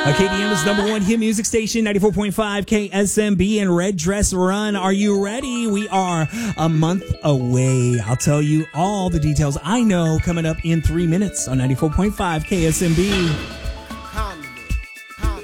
KDM's number one hit music station, 94.5 KSMB and Red Dress Run. Are you ready? We are a month away. I'll tell you all the details I know coming up in 3 minutes on 94.5 KSMB.